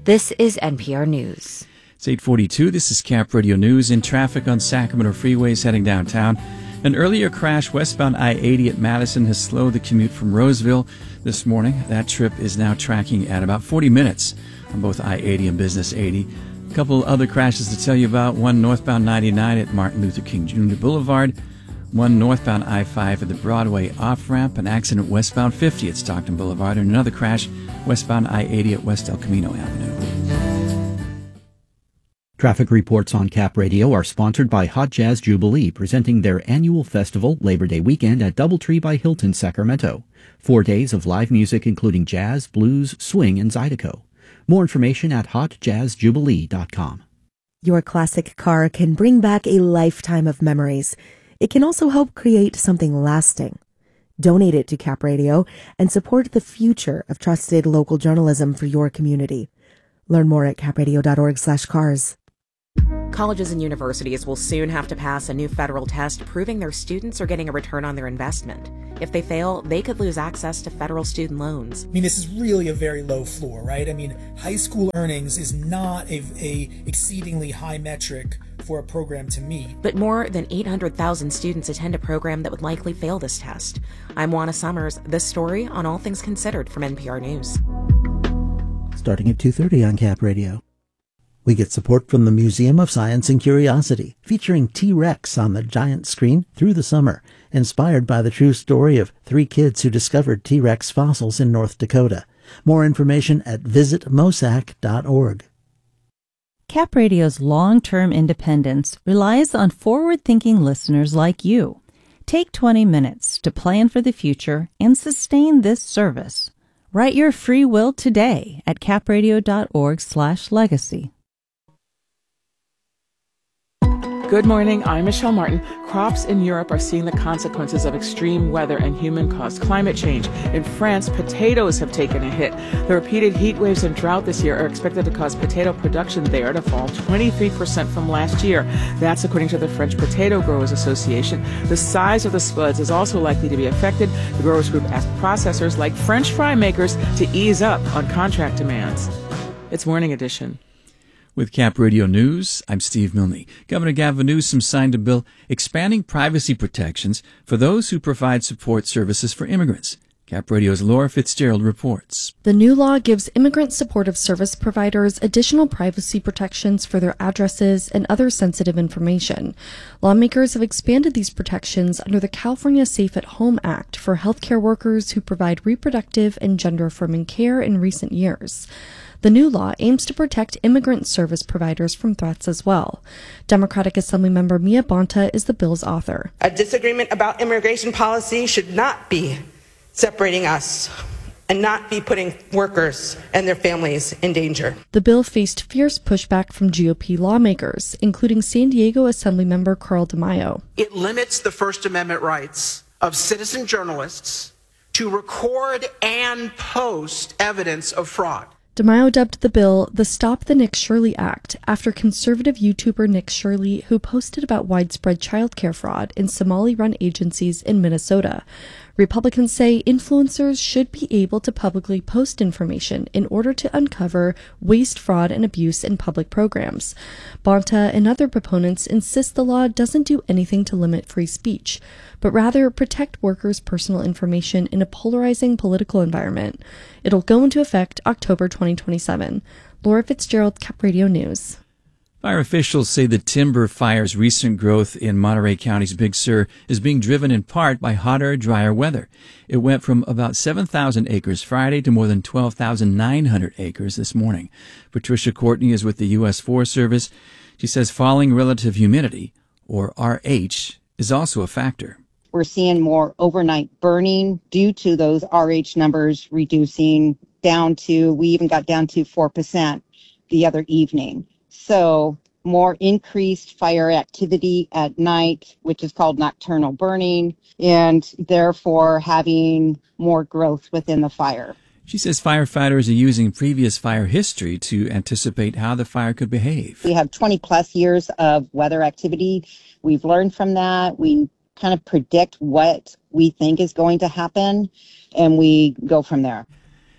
This is NPR News. It's 8:42. This is Cap Radio News. In traffic on Sacramento freeways heading downtown. An earlier crash westbound I-80 at Madison has slowed the commute from Roseville this morning. That trip is now tracking at about 40 minutes on both I-80 and Business 80. A couple other crashes to tell you about. One northbound 99 at Martin Luther King Jr. Boulevard. One northbound I-5 at the Broadway off-ramp. An accident westbound 50 at Stockton Boulevard. And another crash westbound I-80 at West El Camino Avenue. Traffic reports on Cap Radio are sponsored by Hot Jazz Jubilee, presenting their annual festival Labor Day weekend at Doubletree by Hilton, Sacramento. 4 days of live music including jazz, blues, swing, and Zydeco. More information at hotjazzjubilee.com. Your classic car can bring back a lifetime of memories. It can also help create something lasting. Donate it to Cap Radio and support the future of trusted local journalism for your community. Learn more at capradio.org/cars. Colleges and universities will soon have to pass a new federal test proving their students are getting a return on their investment. If they fail, they could lose access to federal student loans. I mean, this is really a very low floor, right? I mean, high school earnings is not a exceedingly high metric for a program to meet. But more than 800,000 students attend a program that would likely fail this test. I'm Juana Summers. This story on All Things Considered from NPR News. Starting at 2:30 on Cap Radio. We get support from the Museum of Science and Curiosity, featuring T-Rex on the giant screen through the summer, inspired by the true story of 3 kids who discovered T-Rex fossils in North Dakota. More information at visitmosac.org. Cap Radio's long-term independence relies on forward-thinking listeners like you. Take 20 minutes to plan for the future and sustain this service. Write your free will today at capradio.org/legacy. Good morning, I'm Michelle Martin. Crops in Europe are seeing the consequences of extreme weather and human-caused climate change. In France, potatoes have taken a hit. The repeated heat waves and drought this year are expected to cause potato production there to fall 23% from last year. That's according to the French Potato Growers Association. The size of the spuds is also likely to be affected. The growers group asked processors like French fry makers to ease up on contract demands. It's Morning Edition. With Cap Radio News, I'm Steve Milne. Governor Gavin Newsom signed a bill expanding privacy protections for those who provide support services for immigrants. Cap Radio's Laura Fitzgerald reports. The new law gives immigrant supportive service providers additional privacy protections for their addresses and other sensitive information. Lawmakers have expanded these protections under the California Safe at Home Act for healthcare workers who provide reproductive and gender-affirming care in recent years. The new law aims to protect immigrant service providers from threats as well. Democratic Assemblymember Mia Bonta is the bill's author. A disagreement about immigration policy should not be separating us and not be putting workers and their families in danger. The bill faced fierce pushback from GOP lawmakers, including San Diego Assemblymember Carl DeMaio. It limits the First Amendment rights of citizen journalists to record and post evidence of fraud. DeMaio dubbed the bill the Stop the Nick Shirley Act after conservative YouTuber Nick Shirley, who posted about widespread childcare fraud in Somali-run agencies in Minnesota. Republicans say influencers should be able to publicly post information in order to uncover waste, fraud, and abuse in public programs. Bonta and other proponents insist the law doesn't do anything to limit free speech, but rather protect workers' personal information in a polarizing political environment. It'll go into effect October 2027. Laura Fitzgerald, Cap Radio News. Fire officials say the timber fire's recent growth in Monterey County's Big Sur is being driven in part by hotter, drier weather. It went from about 7,000 acres Friday to more than 12,900 acres this morning. Patricia Courtney is with the U.S. Forest Service. She says falling relative humidity, or RH, is also a factor. We're seeing more overnight burning due to those RH numbers reducing down to, we even got down to 4% the other evening. So more increased fire activity at night, which is called nocturnal burning, and therefore having more growth within the fire. She says firefighters are using previous fire history to anticipate how the fire could behave. We have 20 plus years of weather activity. We've learned from that. We kind of predict what we think is going to happen, and we go from there.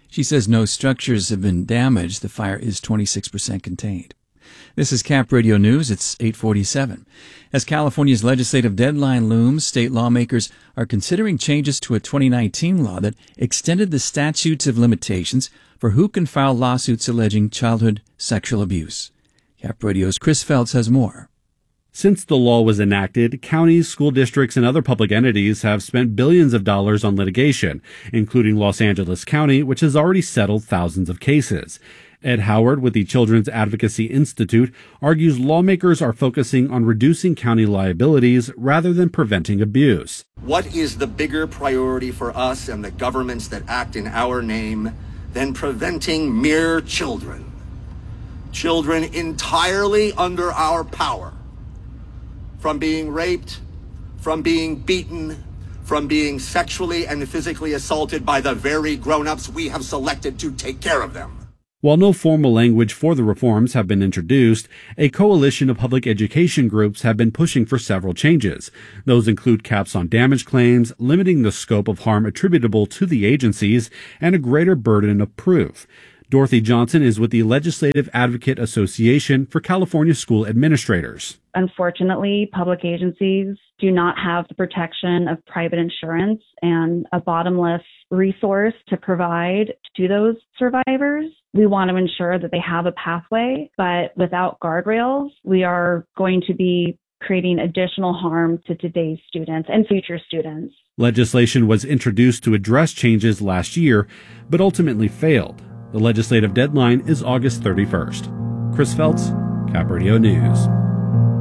She says no structures have been damaged. The fire is 26% contained. This is Cap Radio News. It's 8:47. As California's legislative deadline looms, state lawmakers are considering changes to a 2019 law that extended the statutes of limitations for who can file lawsuits alleging childhood sexual abuse. Cap Radio's Chris Feltz has more. Since the law was enacted, counties, school districts, and other public entities have spent billions of dollars on litigation, including Los Angeles County, which has already settled thousands of cases. Ed Howard with the Children's Advocacy Institute argues lawmakers are focusing on reducing county liabilities rather than preventing abuse. What is the bigger priority for us and the governments that act in our name than preventing mere children? Children entirely under our power, from being raped, from being beaten, from being sexually and physically assaulted by the very grown-ups we have selected to take care of them. While no formal language for the reforms have been introduced, a coalition of public education groups have been pushing for several changes. Those include caps on damage claims, limiting the scope of harm attributable to the agencies, and a greater burden of proof. Dorothy Johnson is with the Legislative Advocate Association for California School Administrators. Unfortunately, public agencies do not have the protection of private insurance and a bottomless resource to provide to those survivors. We want to ensure that they have a pathway, but without guardrails, we are going to be creating additional harm to today's students and future students. Legislation was introduced to address changes last year, but ultimately failed. The legislative deadline is August 31st. Chris Feltz, Cap Radio News.